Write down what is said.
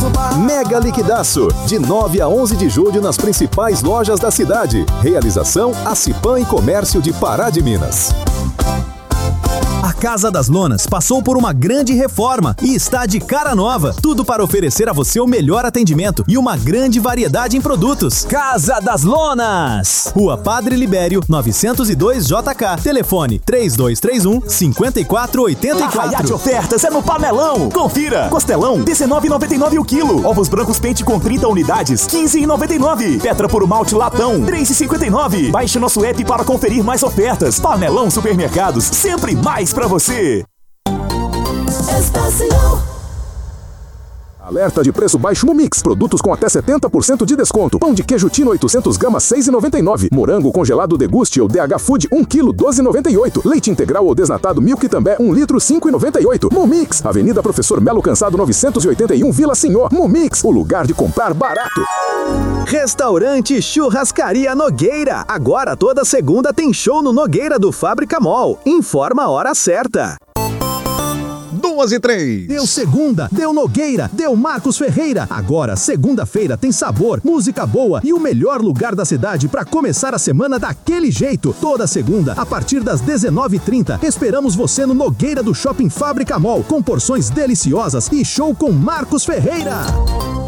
Mega liquidaço, de 9 a 11 de julho nas principais lojas da cidade. Realização Acipan e Comércio de Pará de Minas. A Casa das Lonas passou por uma grande reforma e está de cara nova. Tudo para oferecer a você o melhor atendimento e uma grande variedade em produtos. Casa das Lonas! Rua Padre Libério, 902 JK. Telefone 3231-5484. Arraiá de ofertas é no Panelão. Confira. Costelão, R$19,99 o quilo. Ovos brancos pente com 30 unidades, R$15,99. Petra por malte latão, R$3,59. Baixe nosso app para conferir mais ofertas. Panelão Supermercados, sempre mais pra você. Alerta de preço baixo Mumix. Produtos com até 70% de desconto. Pão de queijo Tino 800 gramas, R$6,99. Morango congelado Deguste ou DH Food 1 kg, R$12,98. Leite integral ou desnatado Milk També 1 litro, R$5,98. Mumix. Avenida Professor Melo Cansado 981, Vila Senhor. Mumix, o lugar de comprar barato. Restaurante Churrascaria Nogueira. Agora toda segunda tem show no Nogueira do Fábrica Mall. Informa a hora certa. 2h03. Deu segunda, deu Nogueira, deu Marcos Ferreira. Agora, segunda-feira, tem sabor, música boa e o melhor lugar da cidade para começar a semana daquele jeito. Toda segunda, a partir das 19h30, esperamos você no Nogueira do Shopping Fábrica Mall, com porções deliciosas e show com Marcos Ferreira.